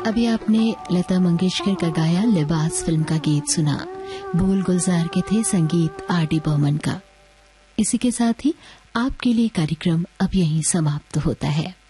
अभी आपने लता मंगेशकर का गाया लिबास फिल्म का गीत सुना। बोल गुलजार के थे, संगीत आर.डी. बर्मन का। इसी के साथ ही आपके लिए कार्यक्रम अब यहीं समाप्त होता है।